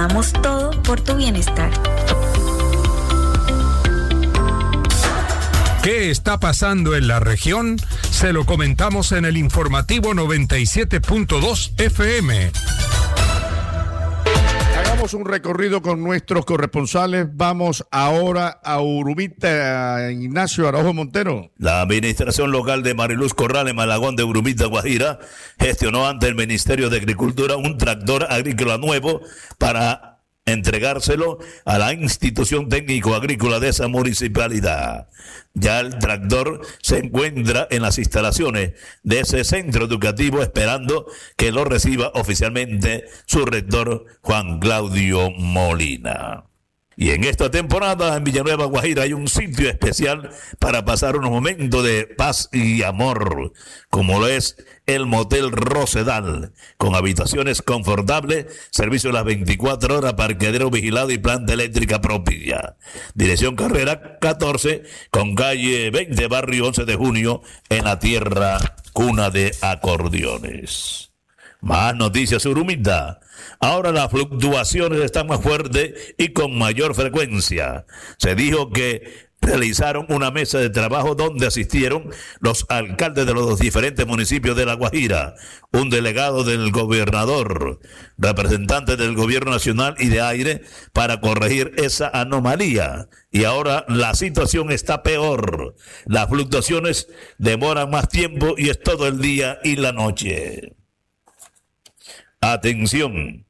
damos todo por tu bienestar. ¿Qué está pasando en la región? Se lo comentamos en el informativo 97.2 FM. Hagamos un recorrido con nuestros corresponsales. Vamos ahora a Urumita, Ignacio Araujo Montero. La administración local de Mariluz Corral en Malagón de Urumita, Guajira, gestionó ante el Ministerio de Agricultura un tractor agrícola nuevo para entregárselo a la institución técnico agrícola de esa municipalidad. Ya el tractor se encuentra en las instalaciones de ese centro educativo esperando que lo reciba oficialmente su rector Juan Claudio Molina. Y en esta temporada en Villanueva, Guajira, hay un sitio especial para pasar unos momentos de paz y amor, como lo es el Motel Rosedal, con habitaciones confortables, servicio las 24 horas, parqueadero vigilado y planta eléctrica propia. Dirección Carrera 14, con calle 20, barrio 11 de junio, en la tierra cuna de acordeones. Más noticias, Urumita. Ahora las fluctuaciones están más fuertes y con mayor frecuencia. Se dijo que realizaron una mesa de trabajo donde asistieron los alcaldes de los diferentes municipios de La Guajira, un delegado del gobernador, representantes del gobierno nacional y de aire para corregir esa anomalía. Y ahora la situación está peor. Las fluctuaciones demoran más tiempo y es todo el día y la noche. Atención.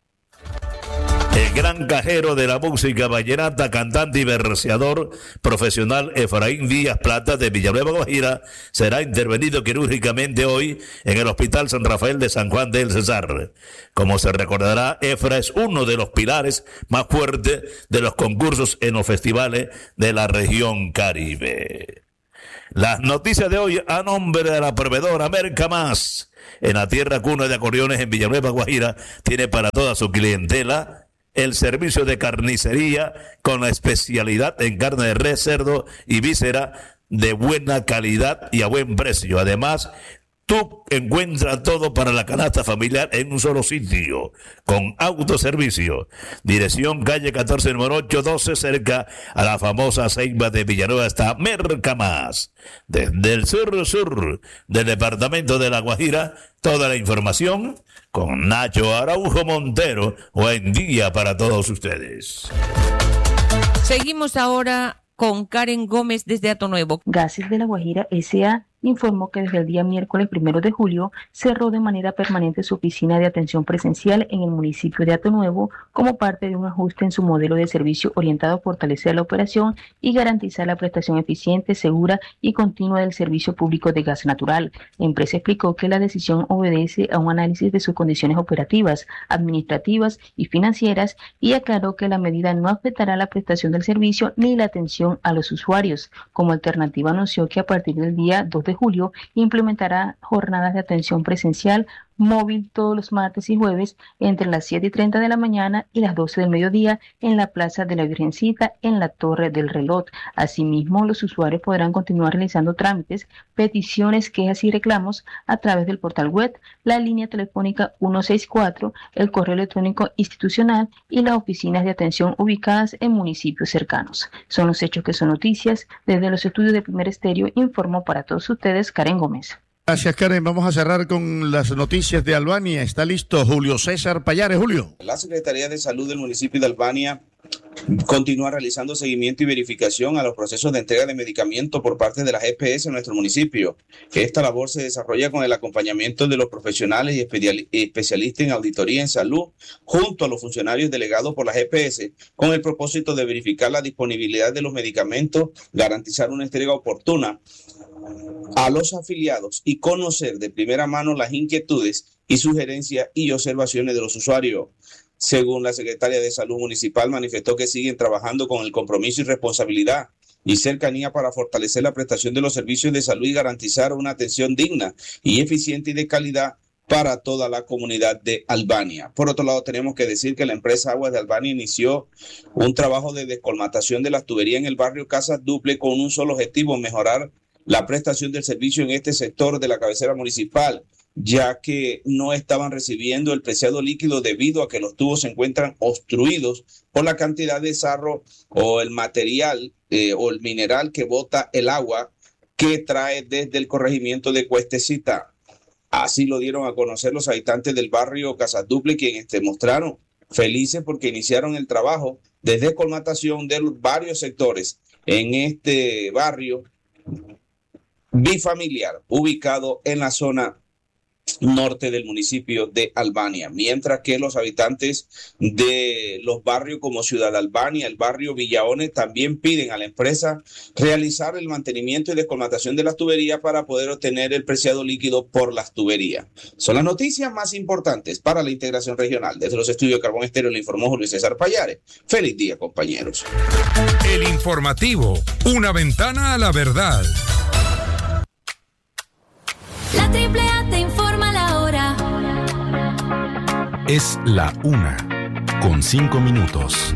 El gran cajero de la música vallenata, cantante y verseador profesional Efraín Díaz Plata de Villanueva, Guajira, será intervenido quirúrgicamente hoy en el Hospital San Rafael de San Juan del Cesar. Como se recordará, Efra es uno de los pilares más fuertes de los concursos en los festivales de la región Caribe. Las noticias de hoy a nombre de la proveedora Mercamás, en la tierra cuna de acordeones en Villanueva, Guajira, tiene para toda su clientela el servicio de carnicería con la especialidad en carne de res, cerdo y víscera de buena calidad y a buen precio. Además, tú encuentras todo para la canasta familiar en un solo sitio, con autoservicio. Dirección calle 14, número 812, cerca a la famosa Ceiba de Villanueva, está Mercamás. Desde el sur del departamento de La Guajira, toda la información con Nacho Araujo Montero. Buen día para todos ustedes. Seguimos ahora con Karen Gómez desde Atonuevo. Gases de La Guajira S.A. informó que desde el día miércoles 1 de julio cerró de manera permanente su oficina de atención presencial en el municipio de Atonuevo como parte de un ajuste en su modelo de servicio orientado a fortalecer la operación y garantizar la prestación eficiente, segura y continua del servicio público de gas natural. La empresa explicó que la decisión obedece a un análisis de sus condiciones operativas, administrativas y financieras y aclaró que la medida no afectará la prestación del servicio ni la atención a los usuarios. Como alternativa anunció que a partir del día 2 de julio implementará jornadas de atención presencial móvil todos los martes y jueves entre las 7:30 de la mañana y las 12 del mediodía en la Plaza de la Virgencita en la Torre del Reloj. Asimismo, los usuarios podrán continuar realizando trámites, peticiones, quejas y reclamos a través del portal web, la línea telefónica 164, el correo electrónico institucional y las oficinas de atención ubicadas en municipios cercanos. Son los hechos que son noticias. Desde los estudios de Primer Estéreo informó para todos ustedes Karen Gómez. Gracias, Karen. Vamos a cerrar con las noticias de Albania. Está listo Julio César Payares. Julio. La Secretaría de Salud del municipio de Albania continúa realizando seguimiento y verificación a los procesos de entrega de medicamentos por parte de las EPS en nuestro municipio. Esta labor se desarrolla con el acompañamiento de los profesionales y especialistas en auditoría en salud, junto a los funcionarios delegados por las EPS, con el propósito de verificar la disponibilidad de los medicamentos, garantizar una entrega oportuna a los afiliados y conocer de primera mano las inquietudes y sugerencias y observaciones de los usuarios. Según la secretaria de Salud Municipal, manifestó que siguen trabajando con el compromiso y responsabilidad y cercanía para fortalecer la prestación de los servicios de salud y garantizar una atención digna y eficiente y de calidad para toda la comunidad de Albania. Por otro lado, tenemos que decir que la empresa Aguas de Albania inició un trabajo de descolmatación de las tuberías en el barrio Casas Duple con un solo objetivo: mejorar la prestación del servicio en este sector de la cabecera municipal. ya que no estaban recibiendo el preciado líquido debido a que los tubos se encuentran obstruidos por la cantidad de sarro o el material o el mineral que bota el agua que trae desde el corregimiento de Cuestecita. Así lo dieron a conocer los habitantes del barrio Casaduple, quienes mostraron felices porque iniciaron el trabajo de descolmatación de varios sectores en este barrio bifamiliar ubicado en la zona norte del municipio de Albania, mientras que los habitantes de los barrios como Ciudad Albania, el barrio Villaones, también piden a la empresa realizar el mantenimiento y descolmatación de las tuberías para poder obtener el preciado líquido por las tuberías. Son las noticias más importantes para la integración regional. Desde los estudios de Carbón Estéreo le informó Julio César Payares. Feliz día, compañeros. El informativo, una ventana a la verdad. La AAA te informa la hora. Es la 1:05.